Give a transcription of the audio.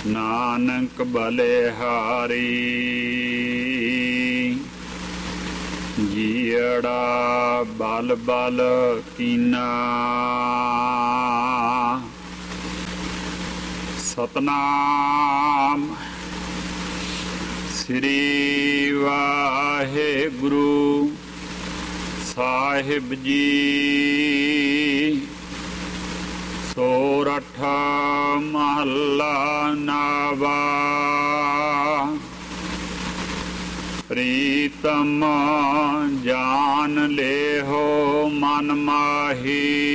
ਨਾਨਕ ਬਲਿਹਾਰੀ। ਜੀਅੜਾ ਬਲ ਬਲ ਕੀਨਾ, ਸਤਨਾਮ ਸ੍ਰੀ ਵਾਹਿਗੁਰੂ ਸਾਹਿਬ ਜੀ। ਸੋਰਠ ਮਹੱਲਾ ਨਾਵਾ। ਪ੍ਰੀਤਮ ਜਾਨ ਲੇਹੋ ਮਨ ਮਾਹੀ,